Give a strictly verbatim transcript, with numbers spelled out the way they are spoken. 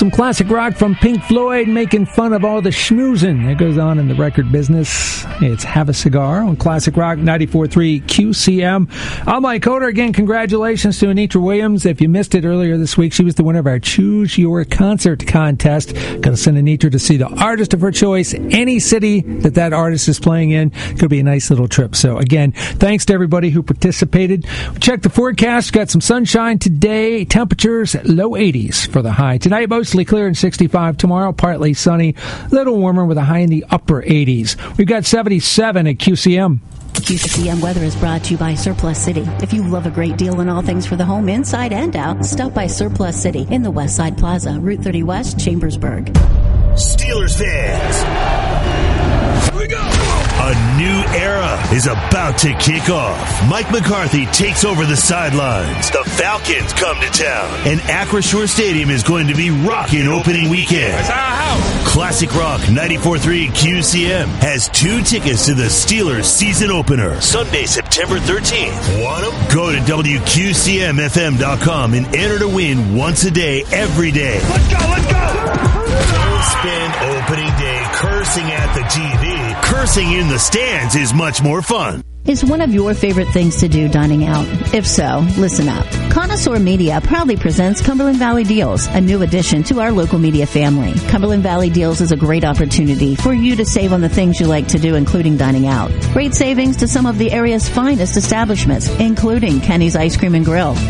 Some classic rock from Pink Floyd making fun of all the schmoozing that goes on in the record business. It's Have a Cigar on Classic Rock ninety-four point three Q C M. I'm Mike Coder. Again, congratulations to Anitra Williams. If you missed it earlier this week, she was the winner of our Choose Your Concert contest. Going to send Anitra to see the artist of her choice, any city that that artist is playing in. Could be a nice little trip. So again, thanks to everybody who participated. Check the forecast. Got some sunshine today. Temperatures low eighties for the high. Tonight, mostly clear and sixty-five. Tomorrow, partly sunny. A little warmer with a high in the upper eighties. We've got seventy-seven at Q C M. Q C M weather is brought to you by Surplus City. If you love a great deal on all things for the home, inside and out, stop by Surplus City in the West Side Plaza, Route thirty West, Chambersburg. Steelers fans, here we go. A new era is about to kick off. Mike McCarthy takes over the sidelines. The Falcons come to town, and Acrisure Stadium is going to be rocking opening weekend. Classic Rock ninety-four point three Q C M has two tickets to the Steelers season opener, Sunday, September thirteenth. Want them? Go to W Q C M F M dot com and enter to win once a day, every day. Let's go, let's go! Don't spend opening day cursing at the T V. Cursing in the stands is much more fun. Is one of your favorite things to do dining out? If so, listen up. Connoisseur Media proudly presents Cumberland Valley Deals, a new addition to our local media family. Cumberland Valley Deals is a great opportunity for you to save on the things you like to do, including dining out. Great savings to some of the area's finest establishments, including Kenny's Ice Cream and Grill,